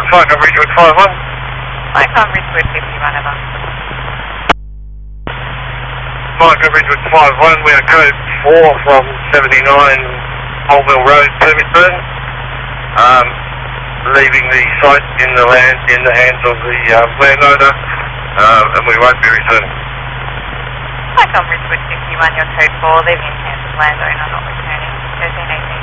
Wycombe Ridgewood 51. Wycombe Ridgewood 51 over. Wycombe Ridgewood 51, we are code 4 from 79 Old Mill Road, Permisburn. Leaving the site in the hands of the landowner, and we won't be returning. Wycombe Ridgewood 51, your code 4, leaving in hands of landowner, not returning. 1318.